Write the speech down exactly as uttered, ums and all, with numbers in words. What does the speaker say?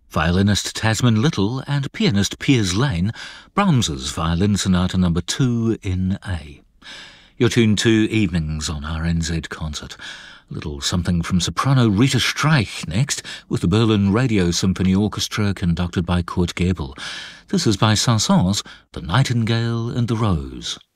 violinist Tasman Little and pianist Piers Lane, Brahms's Violin Sonata number two in A. You're tuned to Evenings on R N Z Concert. A little something from soprano Rita Streich next, with the Berlin Radio Symphony Orchestra conducted by Kurt Gebel. This is by Saint-Saëns, The Nightingale and the Rose.